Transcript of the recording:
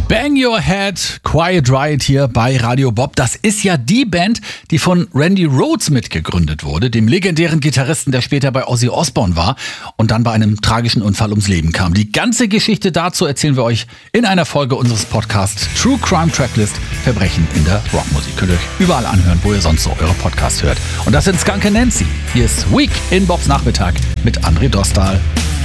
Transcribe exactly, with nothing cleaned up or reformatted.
Bang Your Head, Quiet Riot hier bei Radio Bob. Das ist ja die Band, die von Randy Rhoads mitgegründet wurde, dem legendären Gitarristen, der später bei Ozzy Osbourne war und dann bei einem tragischen Unfall ums Leben kam. Die ganze Geschichte dazu erzählen wir euch in einer Folge unseres Podcasts True Crime Tracklist, Verbrechen in der Rockmusik. Könnt ihr euch überall anhören, wo ihr sonst so eure Podcasts hört. Und das sind Skunk and Nancy. Hier ist Week in Bobs Nachmittag mit André Dostal.